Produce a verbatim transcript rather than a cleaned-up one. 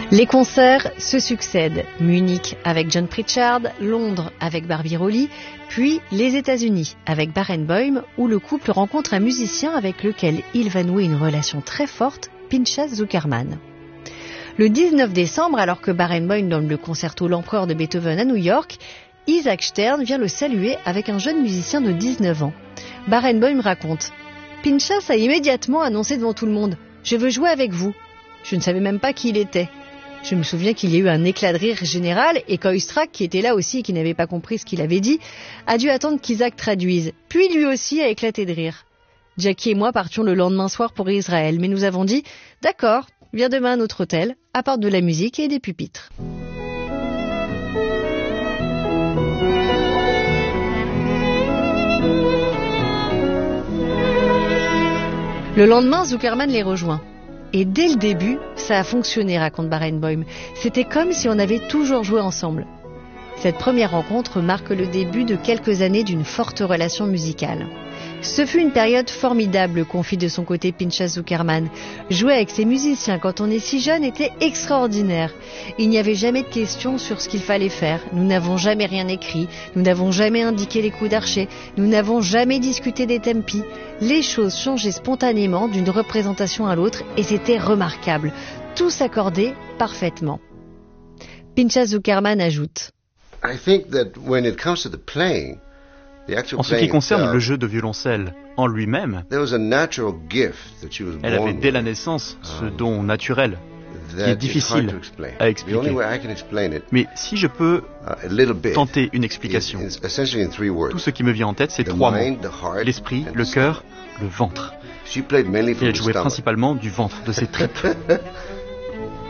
Les concerts se succèdent. Munich avec John Pritchard, Londres avec Barbie Rowley, puis les États-Unis avec Barenboim, où le couple rencontre un musicien avec lequel il va nouer une relation très forte, Pinchas Zukerman. Le dix-neuf décembre, alors que Barenboim donne le concerto L'Empereur de Beethoven à New York, Isaac Stern vient le saluer avec un jeune musicien de dix-neuf ans. Barenboim raconte « Pinchas a immédiatement annoncé devant tout le monde « Je veux jouer avec vous ». Je ne savais même pas qui il était. Je me souviens qu'il y a eu un éclat de rire général et qu'Oistrakh, qui était là aussi et qui n'avait pas compris ce qu'il avait dit, a dû attendre qu'Isaac traduise. Puis lui aussi a éclaté de rire. Jackie et moi partions le lendemain soir pour Israël, mais nous avons dit « D'accord, viens demain à notre hôtel, apporte de la musique et des pupitres ». Le lendemain, Zukerman les rejoint. Et dès le début, ça a fonctionné, raconte Barenboim. C'était comme si on avait toujours joué ensemble. Cette première rencontre marque le début de quelques années d'une forte relation musicale. Ce fut une période formidable, confie de son côté Pinchas Zukerman. Jouer avec ces musiciens quand on est si jeune était extraordinaire. Il n'y avait jamais de questions sur ce qu'il fallait faire. Nous n'avons jamais rien écrit. Nous n'avons jamais indiqué les coups d'archet. Nous n'avons jamais discuté des tempi. Les choses changeaient spontanément d'une représentation à l'autre et c'était remarquable. Tout s'accordait parfaitement. Pinchas Zukerman ajoute « I think that when it comes to the playing, En ce qui concerne le jeu de violoncelle en lui-même, elle avait dès la naissance ce don naturel qui est difficile à expliquer. Mais si je peux tenter une explication, tout ce qui me vient en tête, c'est trois mots. L'esprit, le cœur, le ventre. Et elle jouait principalement du ventre, de ses tripes.